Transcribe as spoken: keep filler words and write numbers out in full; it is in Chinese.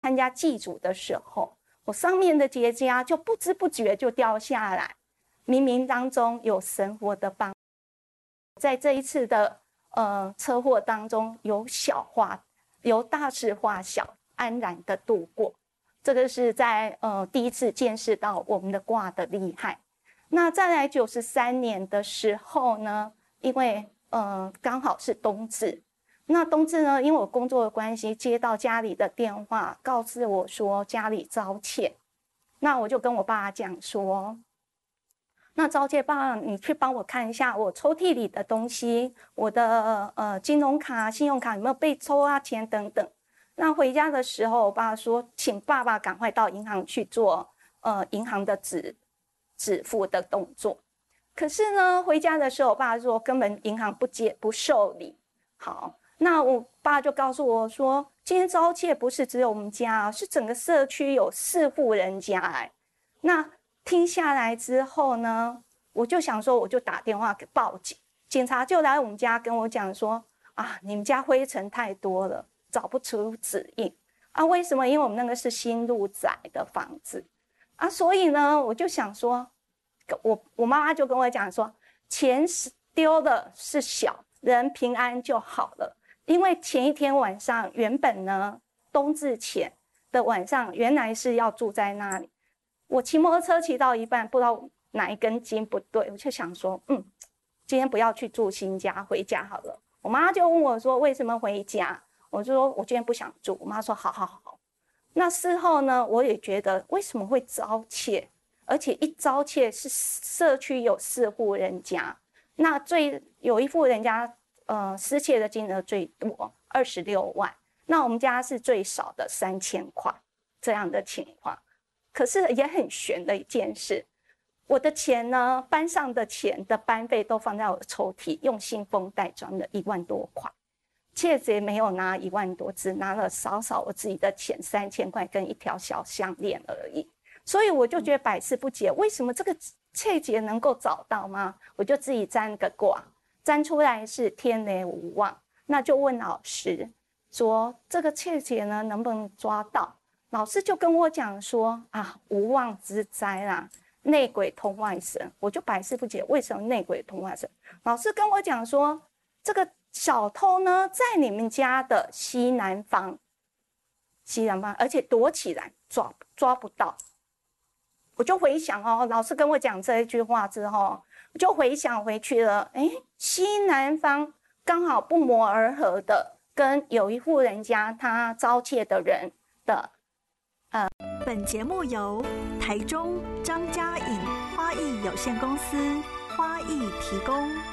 参加祭祖的时候，我上面的结痂就不知不觉就掉下来，冥冥当中有神佛的帮助，在这一次的呃车祸当中，由小化由大事化小，安然的度过。这个是在呃第一次见识到我们的卦的厉害。那再来九十三年的时候呢，因为呃刚好是冬至，那冬至呢，因为我工作的关系，接到家里的电话，告知我说家里遭窃。那我就跟我爸讲说，那遭窃爸，你去帮我看一下我抽屉里的东西，我的呃金融卡、信用卡有没有被抽啊，钱等等。那回家的时候，我爸说，请爸爸赶快到银行去做呃银行的止止付的动作。可是呢，回家的时候，我爸说根本银行不接不受理。好，那我爸就告诉我说，今天遭窃不是只有我们家，是整个社区有四户人家哎。那听下来之后呢，我就想说，我就打电话给报警，警察就来我们家跟我讲说，啊，你们家灰尘太多了，找不出指印啊？为什么？因为我们那个是新入宅的房子啊，所以呢，我就想说，我我妈妈就跟我讲说，钱丢的是小，人平安就好了。因为前一天晚上，原本呢，冬至前的晚上，原来是要住在那里。我骑摩托车骑到一半，不知道哪一根筋不对，我就想说，嗯，今天不要去住新家，回家好了。我妈就问我说，为什么回家？我就说我今天不想住。我妈说，好好好。那事后呢，我也觉得为什么会遭窃，而且一遭窃是社区有四户人家，那最有一户人家，呃，失窃的金额最多二十六万，那我们家是最少的三千块这样的情况。可是也很悬的一件事，我的钱呢，班上的钱的班费都放在我的抽屉，用信封袋装了一万多块。窃贼没有拿一万多，只拿了少少我自己的钱三千块跟一条小项链而已。所以我就觉得百思不解，为什么这个窃劫能够找到吗？我就自己占个卦，占出来是天雷无妄，那就问老师说这个窃劫呢能不能抓到？老师就跟我讲说啊，无妄之灾啦，内鬼通外神。我就百思不解，为什么内鬼通外神？老师跟我讲说，这个小偷呢在你们家的西南方，西南方，而且躲起来抓抓不到。我就回想哦，老师跟我讲这一句话之后，我就回想回去了，哎，西南方刚好不谋而合的，跟有一户人家他遭窃的人的。 呃，本节目由台中张家颖花艺有限公司花艺提供。